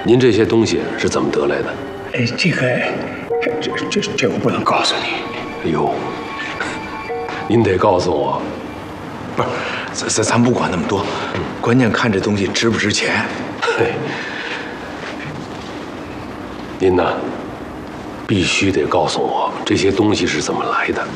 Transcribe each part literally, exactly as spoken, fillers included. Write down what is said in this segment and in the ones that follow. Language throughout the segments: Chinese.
您这些东西是怎么得来的？ 哎，这个，这这这我不能告诉你。 哎呦，您得告诉我。 不是，咱咱咱不管那么多，关键看这东西值不值钱。 嘿，您呢，必须得告诉我这些东西是怎么来的。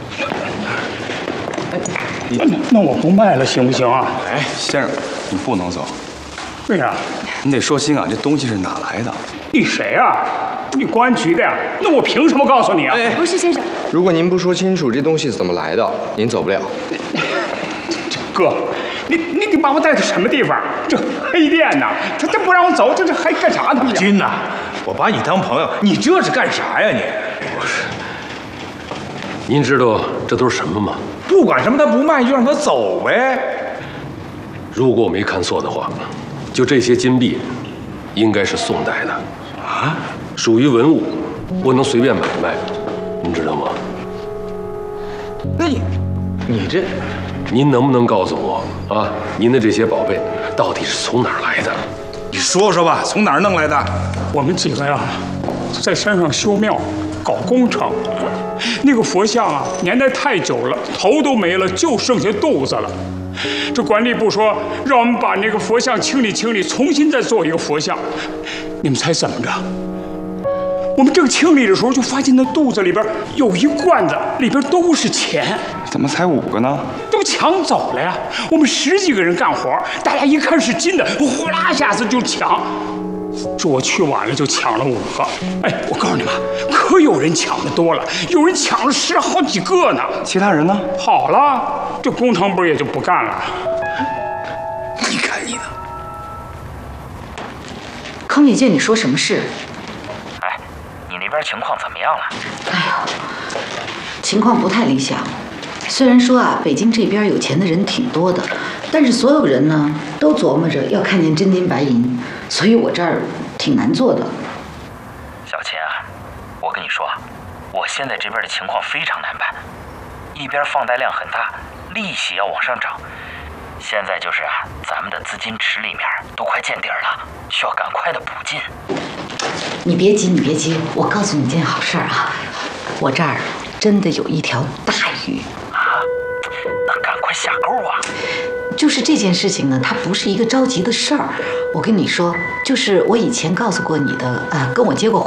那那我不卖了，行不行啊？ 哎，先生，你不能走。 为啥？ 你得说清啊，这东西是哪来的？ 你谁啊？你公安局的呀？那我凭什么告诉你啊？ 哎， 不是先生， 如果您不说清楚这东西是怎么来的，您走不了。 哥，你你得把我带到什么地方？这黑店呐，他这不让我走，这这还干啥呢？ 金呐，我把你当朋友，你这是干啥呀你？ 不是，您知道这都是什么吗？ 不管什么，他不卖就让他走呗。 如果我没看错的话，就这些金币，应该是宋代的， 啊， 属于文物，不能随便买卖，您知道吗？ 那你，你这， 您能不能告诉我啊，您的这些宝贝到底是从哪儿来的？ 你说说吧，从哪儿弄来的？ 我们几个呀，在山上修庙，搞工程。那个佛像啊，年代太久了，头都没了，就剩下肚子了。这管理部说让我们把那个佛像清理清理，重新再做一个佛像。你们猜怎么着？我们正清理的时候，就发现那肚子里边有一罐子，里边都是钱。 怎么才五个呢？ 都抢走了呀！我们十几个人干活，大家一看是金的，呼啦一下子就抢。这我去晚了，就抢了五个。哎，我告诉你们，可有人抢的多了，有人抢了十好几个呢。 其他人呢？ 跑了，这工程部也就不干了。 你看你的， 康野健，你说什么事？ 哎，你那边情况怎么样了？ 哎呦，情况不太理想。虽然说啊，北京这边有钱的人挺多的，但是所有人呢都琢磨着要看见真金白银，所以我这儿挺难做的。 小秦啊，我跟你说，我现在这边的情况非常难办，一边放贷量很大，利息要往上涨，现在就是啊，咱们的资金池里面都快见底儿了，需要赶快的补进。 你别急，你别急，我告诉你件好事儿啊，我这儿真的有一条大鱼。 那赶快下钩啊！ 就是这件事情呢，它不是一个着急的事儿。我跟你说，就是我以前告诉过你的，啊、呃，跟我结过婚。